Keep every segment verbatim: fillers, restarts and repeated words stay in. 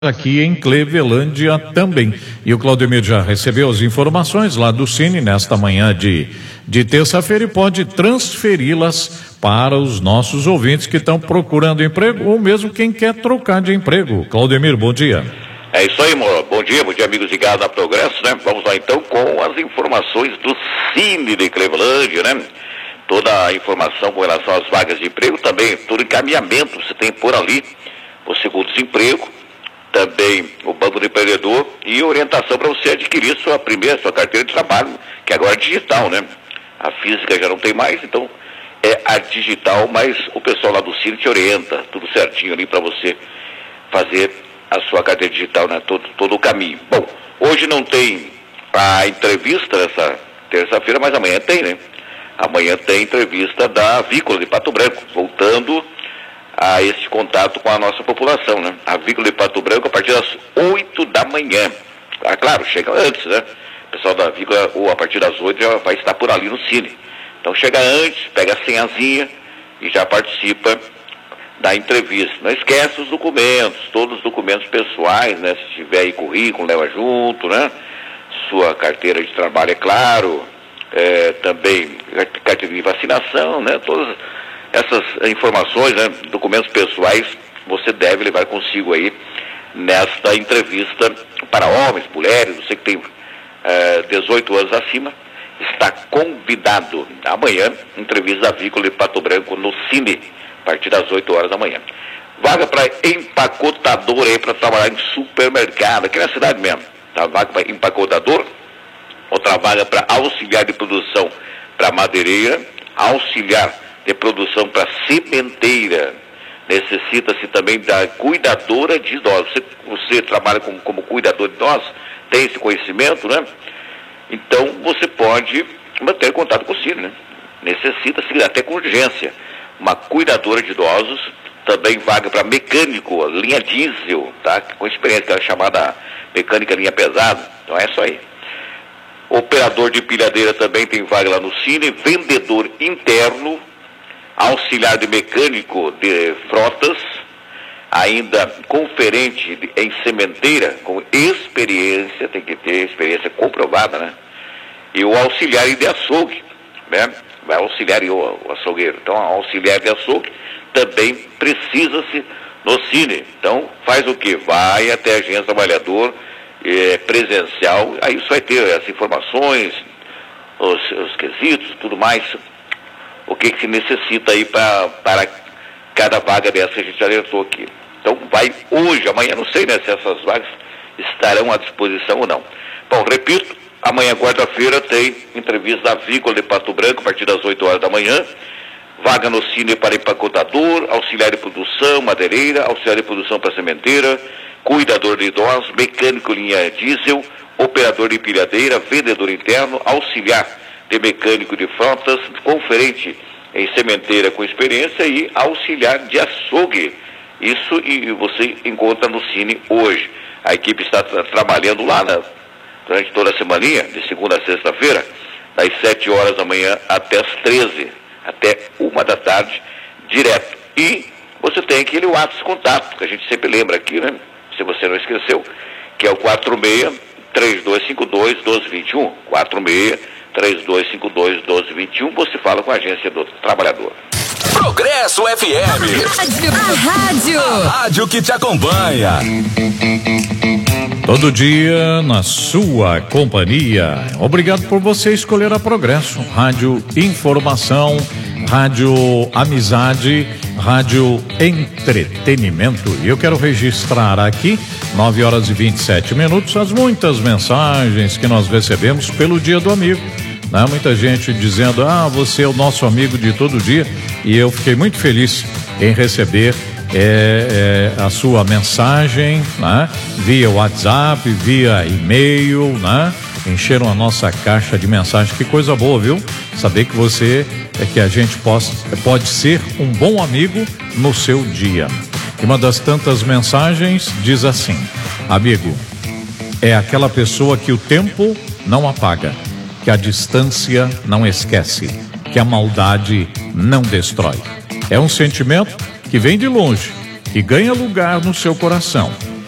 aqui em Clevelândia também. E o Claudemir já recebeu as informações lá do Cine nesta manhã de, de terça-feira e pode transferi-las para os nossos ouvintes que estão procurando emprego ou mesmo quem quer trocar de emprego. Claudemir, bom dia. É isso aí, amor. Bom dia, bom dia, amigos ligados na Progresso, né? Vamos lá então com as informações do Cine de Clevelândia, né? Toda a informação com relação às vagas de emprego, também todo encaminhamento você tem por ali, o seguro-desemprego, também o Banco do Empreendedor e orientação para você adquirir sua primeira, sua carteira de trabalho, que agora é digital, né? A física já não tem mais, então é a digital, mas o pessoal lá do Cine te orienta, tudo certinho ali para você fazer a sua carteira digital, né? Todo, todo o caminho. Bom, hoje não tem a entrevista nessa terça-feira, mas amanhã tem, né? Amanhã tem entrevista da Avícola de Pato Branco, voltando a esse contato com a nossa população, né? A Avícola de Pato Branco a partir das oito da manhã. Ah, claro, chega antes, né? O pessoal da Avícola, ou a partir das oito, já vai estar por ali no Cine. Então chega antes, pega a senhazinha e já participa da entrevista. Não esquece os documentos, todos os documentos pessoais, né? Se tiver aí currículo, leva junto, né? Sua carteira de trabalho, é claro. É, também carteira de vacinação, né? Todas essas informações, né? Documentos pessoais, você deve levar consigo aí nesta entrevista para homens, mulheres, você que tem é, dezoito anos acima, está convidado. Amanhã, entrevista da Avícola de Pato Branco no Cine, a partir das oito horas da manhã. Vaga para empacotador aí, para trabalhar em supermercado, aqui na cidade mesmo. Tá? Vaga para empacotador. Outra vaga para auxiliar de produção para madeireira, auxiliar de produção para cimenteira. Necessita-se também da cuidadora de idosos. Você, você trabalha como, como cuidador de idosos, tem esse conhecimento, né? Então você pode manter contato com o Cine, né? Necessita-se até com urgência uma cuidadora de idosos, também vaga para mecânico, linha diesel, tá? Com experiência, que é chamada mecânica linha pesada. Então é isso aí. Operador de pilhadeira também tem vaga lá no Cine, vendedor interno, auxiliar de mecânico de frotas, ainda conferente de, em sementeira, com experiência, tem que ter experiência comprovada, né? E o auxiliar de açougue, né? Vai auxiliar o, o açougueiro. Então, auxiliar de açougue também precisa-se no Cine. Então, faz o quê? Vai até a agência trabalhador, É, presencial, aí você vai ter as informações, os, os quesitos, tudo mais, o que, que se necessita aí pra, para cada vaga dessa que a gente já alertou aqui. Então vai hoje, amanhã não sei, né, se essas vagas estarão à disposição ou não. Bom, repito, amanhã quarta-feira tem entrevista da Avícola de Pato Branco a partir das oito horas da manhã, vaga no Cine para empacotador, auxiliar de produção, madeireira, auxiliar de produção para sementeira, cuidador de idosos, mecânico linha diesel, operador de pilhadeira, vendedor interno, auxiliar de mecânico de frotas, conferente em sementeira com experiência e auxiliar de açougue. Isso e você encontra no Cine hoje. A equipe está tra- trabalhando lá, né, durante toda a semaninha, de segunda a sexta-feira, das sete horas da manhã até as treze, até uma da tarde, direto. E você tem aquele WhatsApp contato, que a gente sempre lembra aqui, né? Se você não esqueceu, que é o quatro seis, três dois cinco dois, um dois dois um. quatro seis, três dois cinco dois, um dois dois um. Você fala com a agência do trabalhador. Progresso F M. A rádio. A rádio que te acompanha. Todo dia na sua companhia. Obrigado por você escolher a Progresso. Rádio Informação, Rádio Amizade, Rádio Entretenimento. E eu quero registrar aqui, nove horas e vinte e sete minutos, as muitas mensagens que nós recebemos pelo Dia do Amigo. Né? Muita gente dizendo, ah, você é o nosso amigo de todo dia. E eu fiquei muito feliz em receber É, é, a sua mensagem, né? Via WhatsApp, via e-mail, né? Encheram a nossa caixa de mensagem. Que coisa boa, viu? Saber que você é que a gente possa, pode ser um bom amigo no seu dia. E uma das tantas mensagens diz assim: amigo é aquela pessoa que o tempo não apaga, que a distância não esquece, que a maldade não destrói. É um sentimento que vem de longe, que ganha lugar no seu coração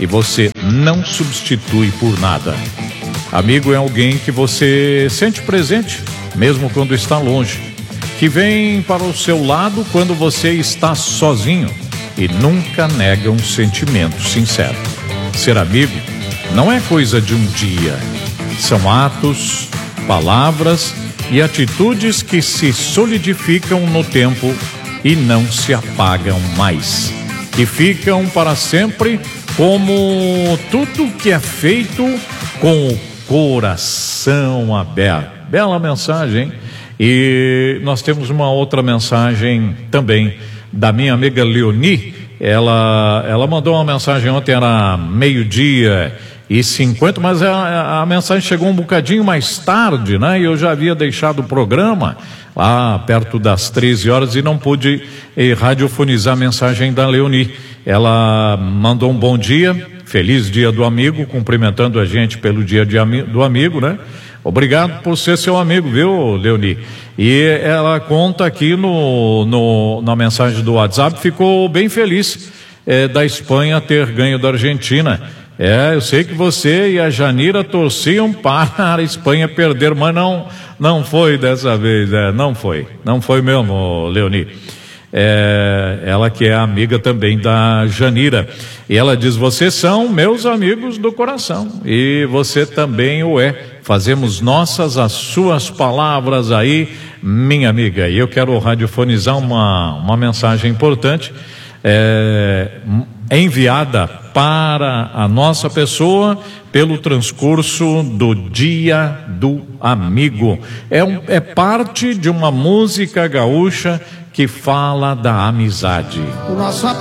e você não substitui por nada. Amigo é alguém que você sente presente, mesmo quando está longe, que vem para o seu lado quando você está sozinho e nunca nega um sentimento sincero. Ser amigo não é coisa de um dia, são atos, palavras e atitudes que se solidificam no tempo e não se apagam mais, que ficam para sempre como tudo que é feito com o coração aberto. Bela mensagem, hein? E nós temos uma outra mensagem também da minha amiga Leoni. Ela, ela mandou uma mensagem ontem, era meio-dia e cinquenta, mas a, a mensagem chegou um bocadinho mais tarde, né? E eu já havia deixado o programa lá perto das treze horas e não pude eh, radiofonizar a mensagem da Leoni. Ela mandou um bom dia, feliz dia do amigo, cumprimentando a gente pelo dia de ami- do amigo, né? Obrigado por ser seu amigo, viu, Leoni? E ela conta aqui no, no, na mensagem do WhatsApp, ficou bem feliz é, da Espanha ter ganho da Argentina. É, eu sei que você e a Janira torciam para a Espanha perder, mas não, não foi dessa vez, é, não foi, não foi mesmo, Leoni. É, ela que é amiga também da Janira, e ela diz: vocês são meus amigos do coração, e você também o é, fazemos nossas as suas palavras aí, minha amiga. E eu quero radiofonizar uma, uma mensagem importante, é, enviada para a nossa pessoa pelo transcurso do Dia do Amigo. É, um, é parte de uma música gaúcha que fala da amizade. O nosso